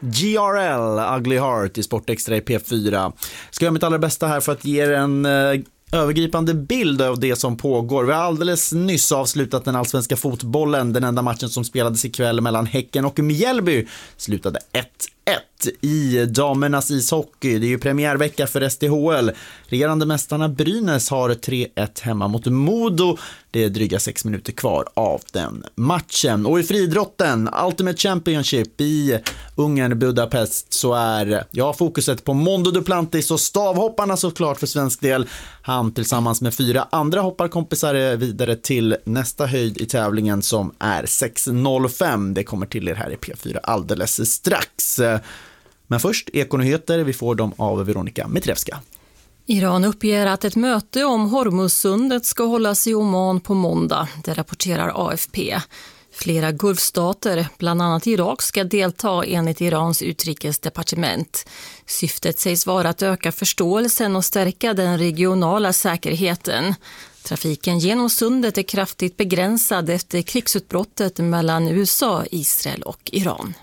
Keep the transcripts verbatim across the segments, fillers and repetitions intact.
G R L, Ugly Heart i Sportextra i P fyra. Ska göra mitt allra bästa här för att ge er en eh, övergripande bild av det som pågår. Vi har alldeles nyss avslutat den allsvenska fotbollen. Den enda matchen som spelades ikväll mellan Häcken och Mjällby slutade ett ett i damernas ishockey. Det är ju premiärvecka för S D H L. Regerande mästarna Brynäs har tre ett hemma mot Modo. Det är dryga sex minuter kvar av den matchen. Och i friidrotten, Ultimate Championship i Ungern, Budapest, så är ja, fokuset på Mondo Duplantis och stavhopparna såklart för svensk del. Han tillsammans med fyra andra hopparkompisar är vidare till nästa höjd i tävlingen som är sex noll fem. Det kommer till er här i P fyra alldeles strax. Men först ekonyheter, vi får dem av Veronica Mitrevska. Iran uppger att ett möte om Hormuzsundet ska hållas i Oman på måndag, det rapporterar A F P. Flera gulfstater, bland annat Irak, ska delta enligt Irans utrikesdepartement. Syftet sägs vara att öka förståelsen och stärka den regionala säkerheten. Trafiken genom sundet är kraftigt begränsad efter krigsutbrottet mellan U S A, Israel och Iran.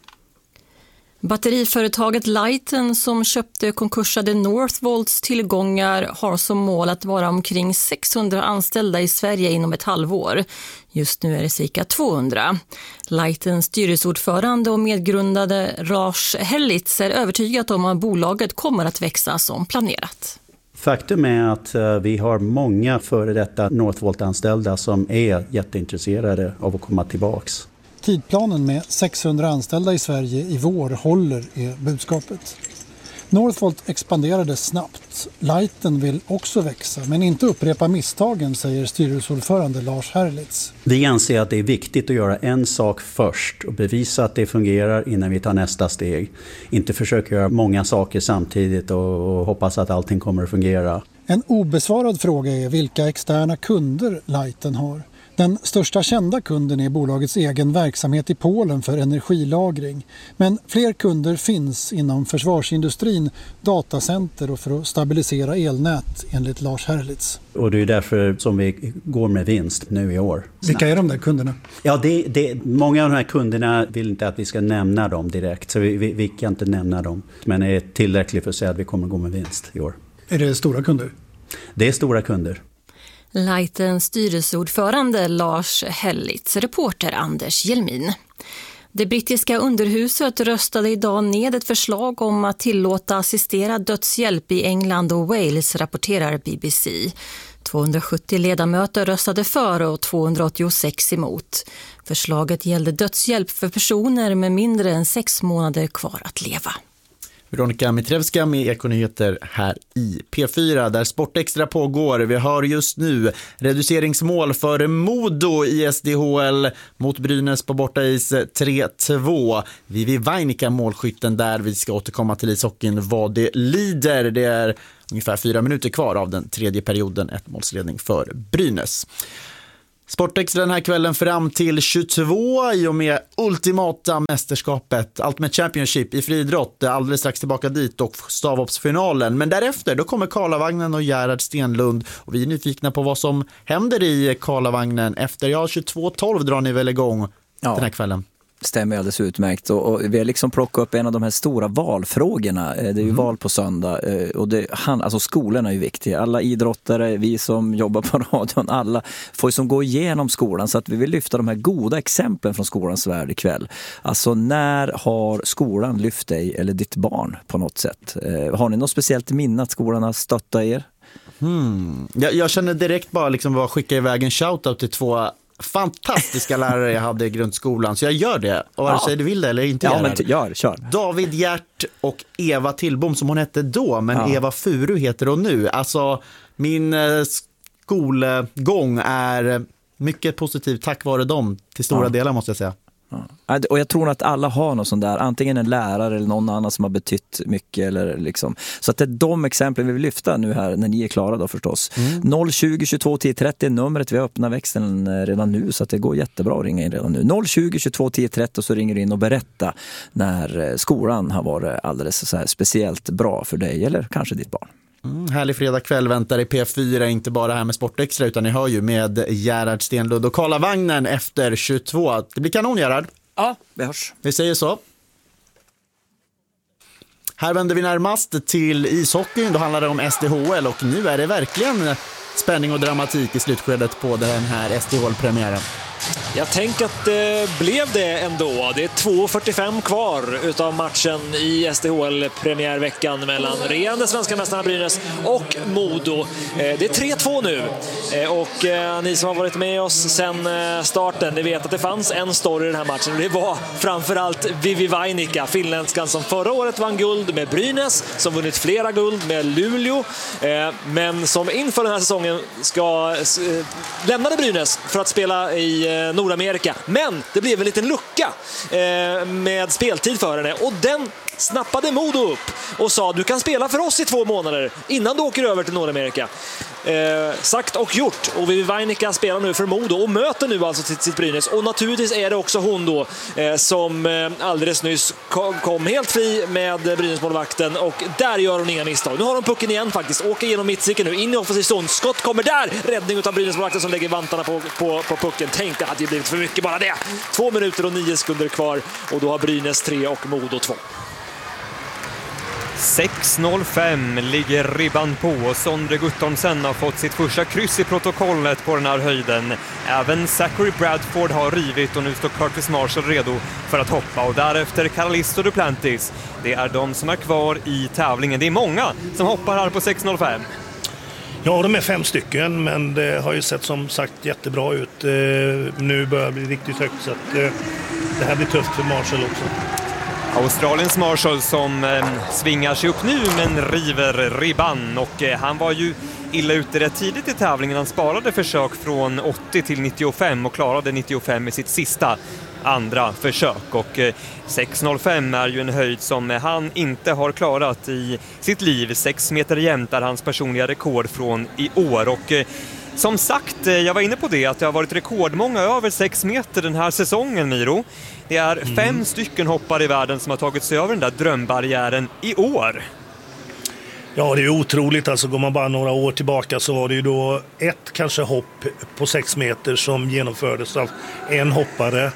Batteriföretaget Lighten som köpte konkursade Northvolts tillgångar har som mål att vara omkring sexhundra anställda i Sverige inom ett halvår. Just nu är det cirka tvåhundra. Lightens styrelseordförande och medgrundade Lars Hellitz är övertygat om att bolaget kommer att växa som planerat. Faktum är att vi har många före detta Northvolt-anställda som är jätteintresserade av att komma tillbaks. Tidplanen med sexhundra anställda i Sverige i vår håller är budskapet. Northvolt expanderade snabbt. Lighten vill också växa men inte upprepa misstagen, säger styrelseordförande Lars Hellitz. Vi anser att det är viktigt att göra en sak först och bevisa att det fungerar innan vi tar nästa steg. Inte försöka göra många saker samtidigt och, och hoppas att allting kommer att fungera. En obesvarad fråga är vilka externa kunder Lighten har. Den största kända kunden är bolagets egen verksamhet i Polen för energilagring. Men fler kunder finns inom försvarsindustrin, datacenter och för att stabilisera elnät enligt Lars Hellitz. Och det är därför som vi går med vinst nu i år. Vilka är de där kunderna? Ja, det, det, många av de här kunderna vill inte att vi ska nämna dem direkt. Så vi, vi, vi kan inte nämna dem. Men det är tillräckligt för att säga att vi kommer gå med vinst i år. Är det stora kunder? Det är stora kunder. Lightens styrelseordförande Lars Hellitz, reporter Anders Jelmin. Det brittiska underhuset röstade idag ned ett förslag om att tillåta assisterad dödshjälp i England och Wales, rapporterar B B C. tvåhundrasjuttio ledamöter röstade för och tvåhundraåttiosex emot. Förslaget gällde dödshjälp för personer med mindre än sex månader kvar att leva. Veronica Mitrevska med ekonyheter här i P fyra där Sportextra pågår. Vi har just nu reduceringsmål för Modo i S D H L mot Brynäs på bortais tre två. Vivi Vainika målskytten där. Vi ska återkomma till ishockeyn vad det lider. Det är ungefär fyra minuter kvar av den tredje perioden. Ett målsledning för Brynäs. Sportextra den här kvällen fram till tjugotvå i och med ultimata mästerskapet Ultimate Championship i friidrott, alldeles strax tillbaka dit och stavhoppsfinalen. Men därefter då kommer Karlavagnen och Gerhard Stenlund och vi är nyfikna på vad som händer i Karlavagnen efter ja, tjugotvå tolv drar ni väl igång ja. Den här kvällen. Stämmer alldeles utmärkt och, och vi har liksom plockat upp en av de här stora valfrågorna. Det är ju mm. val på söndag och det, han, alltså skolan är ju viktig. Alla idrottare, vi som jobbar på radion, alla får ju som gå igenom skolan så att vi vill lyfta de här goda exemplen från skolans värld ikväll. Alltså när har skolan lyft dig eller ditt barn på något sätt? Har ni något speciellt minne att skolan har stöttat er? Hmm. Jag, jag känner direkt bara liksom vad skicka iväg en shoutout till två fantastiska lärare jag hade i grundskolan. Så jag gör det. Och vare sig ja. Du vill det eller inte. Ja, men t- gör, kör. David Hjärt och Eva Tillbom som hon hette då. Men ja. Eva Furu heter hon nu. Alltså min eh, skolgång är mycket positiv tack vare dem. Till stora ja. Delar måste jag säga. Ja. Och jag tror att alla har någon sån där, antingen en lärare eller någon annan som har betytt mycket eller liksom. Så att det är de exemplen vi vill lyfta nu här när ni är klara då förstås. Mm. noll tjugo tjugotvå tio trettio är numret, vi öppnar växeln redan nu så att det går jättebra att ringa in redan nu. noll tjugo tjugotvå tio trettio och så ringer du in och berätta när skolan har varit alldeles så här speciellt bra för dig eller kanske ditt barn. Mm, härlig fredag kväll väntar i P fyra, inte bara här med Sportextra utan ni hör ju med Gerhard Stenlund och Karlavagnen efter tjugotvå. Det blir kanon, Gerhard. Ja, vi hörs. Vi säger så. Här vänder vi närmast till ishockeyn. Då handlar det om S D H L och nu är det verkligen spänning och dramatik i slutskedet på den här S D H L-premiären. Jag tänker att det blev det ändå. Det är två fyrtiofem kvar utav matchen i S D H L-premiärveckan mellan regerande svenska mästarna Brynäs och Modo. Det är tre två nu. Och ni som har varit med oss sedan starten, ni vet att det fanns en story i den här matchen. Det var framförallt Vivi Vainikka, finländskan som förra året vann guld med Brynäs, som vunnit flera guld med Luleå, men som inför den här säsongen ska lämnade Brynäs för att spela i Nordamerika. Men det blev en liten lucka eh, med speltid för henne och den snappade Modo upp och sa du kan spela för oss i två månader innan du åker över till Nordamerika. Eh, sagt och gjort. Och Vivi Vainikka spelar nu för Modo och möter nu alltså sitt, sitt Brynäs. Och naturligtvis är det också hon då eh, som eh, alldeles nyss kom, kom helt fri med Brynäs-målvakten och där gör hon inga misstag. Nu har hon pucken igen faktiskt. Åker genom mittcirkeln nu in i offensiv zon. Skott kommer där. Räddning av Brynäs-målvakten som lägger vantarna på, på, på pucken. Tänk att det blivit för mycket bara det. Två minuter och nio sekunder kvar och då har Brynäs tre och Modo två. sex noll fem ligger ribban på och Sondre Guttormsen har fått sitt första kryss i protokollet på den här höjden. Även Zachary Bradford har rivit och nu står Curtis Marshall redo för att hoppa och därefter Karalisto Duplantis. Det är de som är kvar i tävlingen. Det är många som hoppar här på sex noll fem. Ja, de är fem stycken, men det har ju sett som sagt jättebra ut. Nu börjar det bli riktigt högt så att det här blir tufft för Marshall också. Australiens Marshall som eh, svingar sig upp nu men river ribban och eh, han var ju illa ute rätt tidigt i tävlingen. Han sparade försök från åttio till nittiofem och klarade nittiofem i sitt sista andra försök och eh, sex noll fem är ju en höjd som eh, han inte har klarat i sitt liv. sex meter jämnt är hans personliga rekord från i år och eh, som sagt, jag var inne på det att det har varit rekordmånga över sex meter den här säsongen, Miro. Det är mm. fem stycken hoppare i världen som har tagit sig över den där drömbarriären i år. Ja, det är otroligt. Alltså går man bara några år tillbaka så var det ju då ett kanske hopp på sex meter som genomfördes av en hoppare.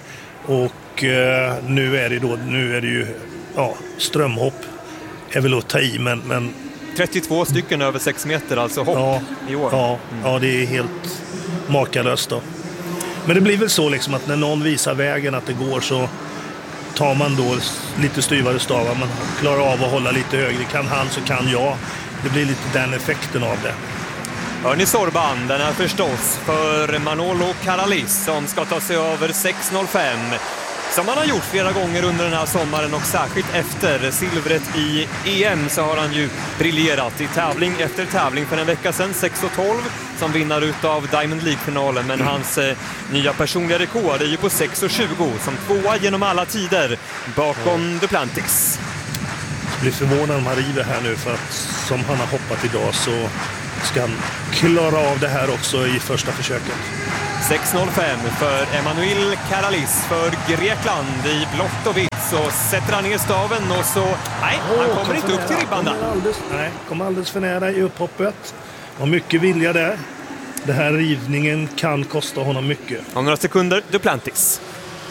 Och eh, nu är det då, nu är det ju ja, strömhopp. Är väl att ta i, men... men trettiotvå stycken över sex meter, alltså hopp ja, i år. Ja, mm. ja, det är helt makalöst då. Men det blir väl så liksom att när någon visar vägen att det går så tar man då lite styvare stavar. Man klarar av att hålla lite högre. Kan han så kan jag. Det blir lite den effekten av det. Hörni Sorban, den är förstås för Manolo Karalis som ska ta sig över sex noll fem. Som han har gjort flera gånger under den här sommaren och särskilt efter silvret i E M så har han ju briljerat i tävling efter tävling. För en vecka sedan sex tolv som vinner utav Diamond League-finalen, men hans eh, nya personliga rekord är ju på sex tjugo som tvåa genom alla tider bakom Duplantis. Jag blir förvånad om han river här nu för att som han har hoppat idag så ska han klara av det här också i första försöket. sex noll fem för Emanuel Karalis för Grekland i blått och vitt. Så sätter han ner staven och så... Nej, han kommer oh, inte upp till ribban där. Nej, kommer alldeles för nära i upphoppet. Har mycket vilja där. Den här rivningen kan kosta honom mycket. Om några sekunder, Duplantis.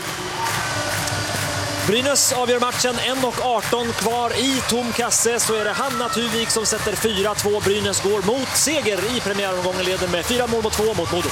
Brynäs avgör matchen, en arton kvar i tom kasse, så är det Hanna Tuvik som sätter fyra två. Brynäs går mot seger i premiäromgången, leder med fyra mål mot två mot Modo.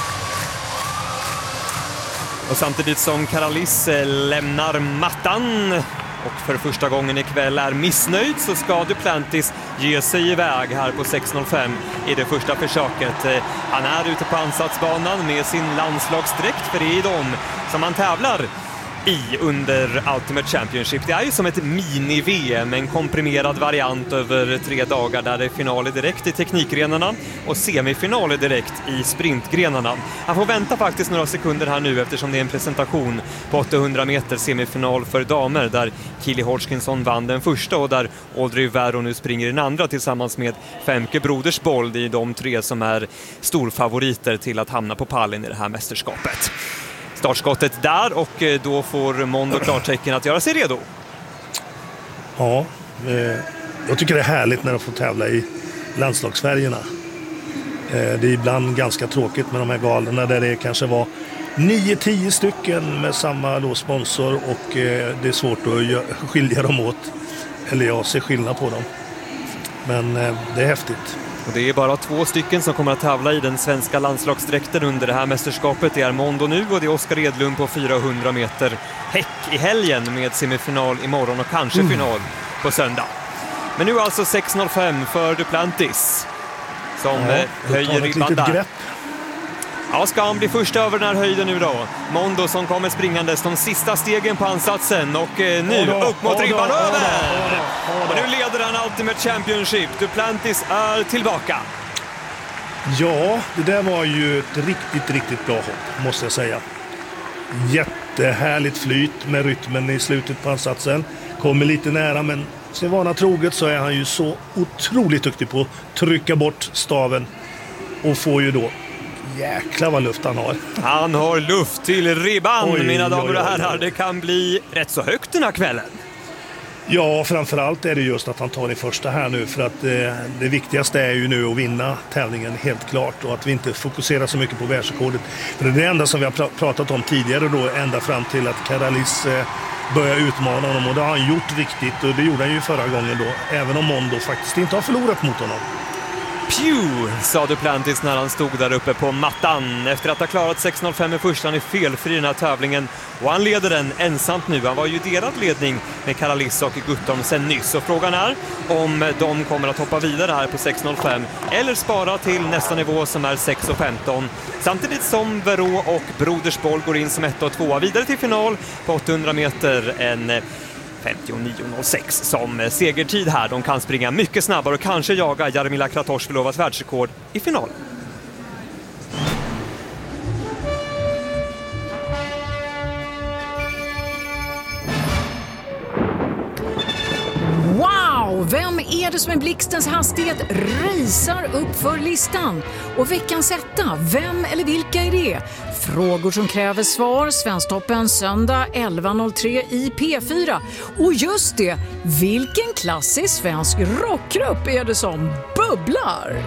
Och samtidigt som Karalis lämnar mattan och för första gången ikväll är missnöjd så ska Duplantis ge sig iväg här på sex noll fem i det första försöket. Han är ute på ansatsbanan med sin landslagsdräkt, för det är de som han tävlar i under Ultimate Championship. Det är ju som ett mini-V M, en komprimerad variant över tre dagar där det är finaler direkt i teknikgrenarna och semifinaler direkt i sprintgrenarna. Han får vänta faktiskt några sekunder här nu eftersom det är en presentation på åttahundra meter semifinal för damer där Kili Hodgkinson vann den första och där Audrey Vero nu springer den andra tillsammans med Femke Brodersbold i de tre som är storfavoriter till att hamna på pallen i det här mästerskapet. Startskottet där och då får Mondo klartecken att göra sig redo. Ja, eh, jag tycker det är härligt när de får tävla i landslagsfärgerna. Eh, det är ibland ganska tråkigt med de här galorna där det kanske var nio tio stycken med samma då sponsor och eh, det är svårt att skilja dem åt. eller jag ser skillnad på dem. Men eh, det är häftigt. Och det är bara två stycken som kommer att tävla i den svenska landslagsdräkten under det här mästerskapet. Det är Mondo nu och det är Oskar Edlund på fyrahundra meter häck i helgen med semifinal imorgon och kanske mm. final på söndag. Men nu alltså sex noll fem för Duplantis som ja, höjer ribban där. Ja, ska han bli först över den här höjden nu då? Mondo som kommer springandes de sista stegen på ansatsen och eh, nu då, upp mot ribban över! Och nu leder han Ultimate Championship. Duplantis är tillbaka. Ja, det där var ju ett riktigt, riktigt bra hopp, måste jag säga. Jättehärligt flyt med rytmen i slutet på ansatsen. Kommer lite nära, men sin vana troget så är han ju så otroligt duktig på att trycka bort staven och får ju då jäklar vad luft han har. Han har luft till ribban, oj, mina damer och herrar. Oj, oj. Det kan bli rätt så högt den här kvällen. Ja, framförallt är det just att han tar det första här nu, för att eh, det viktigaste är ju nu att vinna tävlingen helt klart och att vi inte fokuserar så mycket på världsrekordet. För det är det enda som vi har pr- pratat om tidigare då, ända fram till att Karalis eh, börjar utmana honom, och det har han gjort riktigt, och det gjorde han ju förra gången då, även om Mondo faktiskt inte har förlorat mot honom. Pew, sa Duplantis när han stod där uppe på mattan. Efter att ha klarat sex noll fem i första, han är felfri i den här tävlingen. Och han leder den ensamt nu. Han var ju delad ledning med Karalis och Guttorm sen nyss. Och frågan är om de kommer att hoppa vidare här på sex noll fem eller spara till nästa nivå som är sex femton. Samtidigt som Verå och Brodersboll går in som ett och två vidare till final på åttahundra meter. En femtionio noll sex som segertid här. De kan springa mycket snabbare och kanske jaga Jarmila Kratochvilovas världsrekord i final. Wow! Vem är det som med blixtens hastighet racear upp för listan? Och veckans etta, vem eller vilka är det? Frågor som kräver svar, Svensktoppen söndag elva noll tre i P fyra. Och just det, vilken klassisk svensk rockgrupp är det som bubblar?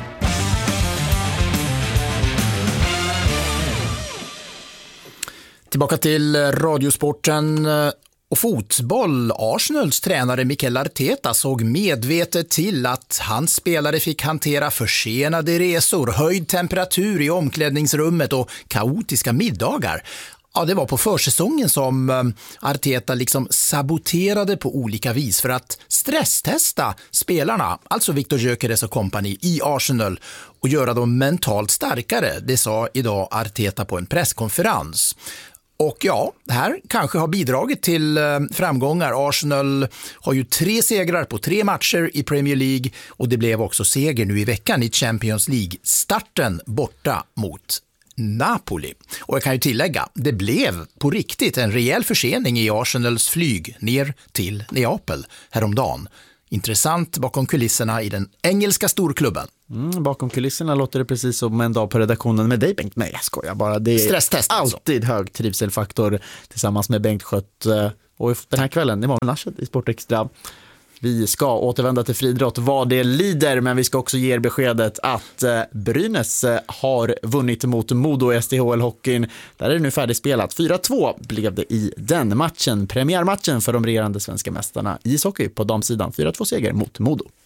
Tillbaka till Radiosporten och fotboll. Arsenals tränare Mikel Arteta såg medvetet till att hans spelare fick hantera försenade resor, höjd temperatur i omklädningsrummet och kaotiska middagar. Ja, det var på försäsongen som Arteta liksom saboterade på olika vis för att stresstesta spelarna, alltså Victor Gyökeres och kompani i Arsenal, och göra dem mentalt starkare. Det sa idag Arteta på en presskonferens. Och ja, det här kanske har bidragit till framgångar. Arsenal har ju tre segrar på tre matcher i Premier League och det blev också seger nu i veckan i Champions League-starten borta mot Napoli. Och jag kan ju tillägga, det blev på riktigt en rejäl försening i Arsenals flyg ner till Neapel häromdagen. Intressant bakom kulisserna i den engelska storklubben. Mm, bakom kulisserna låter det precis som en dag på redaktionen med dig, Bengt. Nej, jag skojar bara. Det är stresstest alltid alltså. Hög trivselfaktor tillsammans med Bengt Skött. Och den här kvällen, det var Naschet i Sportextra. Vi ska återvända till friidrott vad det lider, men vi ska också ge er beskedet att Brynäs har vunnit mot Modo i S T H L-hockeyn. Där är det nu färdigspelat. fyra två blev det i den matchen. Premiärmatchen för de regerande svenska mästarna i ishockey på damsidan. fyra två seger mot Modo.